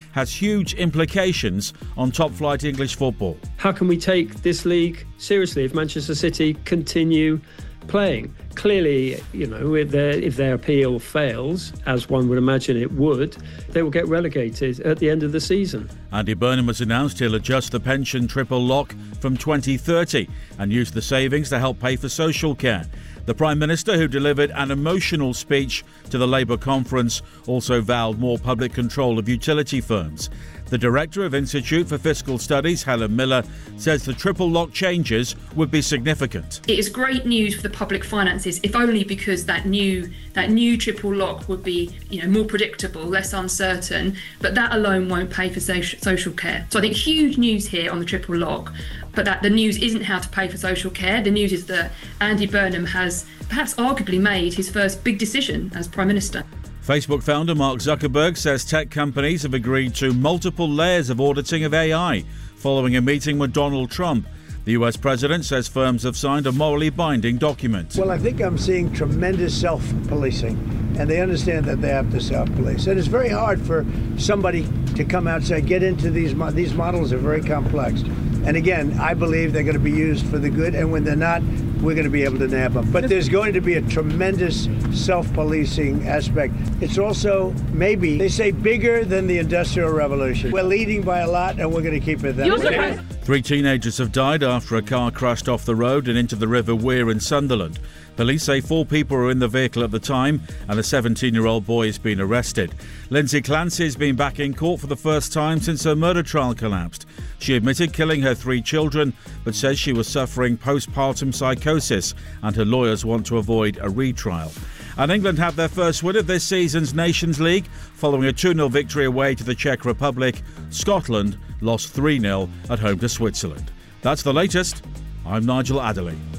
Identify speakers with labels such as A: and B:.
A: has huge implications on top-flight English football.
B: How can we take this league seriously if Manchester City continue playing? Clearly, if their appeal fails, as one would imagine it would, they will get relegated at the end of the season.
A: Andy Burnham has announced he'll adjust the pension triple lock from 2030 and use the savings to help pay for social care. The Prime Minister, who delivered an emotional speech to the Labour conference, also vowed more public control of utility firms. The Director of Institute for Fiscal Studies, Helen Miller, says the triple lock changes would be significant.
C: It is great news for the public finances, if only because that new triple lock would be more predictable, less uncertain, but that alone won't pay for social care. So I think huge news here on the triple lock, but that the news isn't how to pay for social care. The news is that Andy Burnham has perhaps arguably made his first big decision as Prime Minister.
A: Facebook founder Mark Zuckerberg says tech companies have agreed to multiple layers of auditing of AI following a meeting with Donald Trump. The US president says firms have signed a morally binding document.
D: Well, I think I'm seeing tremendous self-policing, and they understand that they have to self-police. And it's very hard for somebody to come out and say, get into these models are very complex. And again, I believe they're going to be used for the good, and when they're not, we're going to be able to nab them. But there's going to be a tremendous self-policing aspect. It's also, maybe, they say bigger than the Industrial Revolution. We're leading by a lot, and we're going to keep it that way.
A: 3 teenagers have died after a car crashed off the road and into the River Wear in Sunderland. Police say 4 people were in the vehicle at the time and a 17-year-old boy has been arrested. Lindsay Clancy has been back in court for the first time since her murder trial collapsed. She admitted killing her 3 children, but says she was suffering postpartum psychosis and her lawyers want to avoid a retrial. And England had their first win of this season's Nations League following a 2-0 victory away to the Czech Republic. Scotland lost 3-0 at home to Switzerland. That's the latest. I'm Nigel Adderley.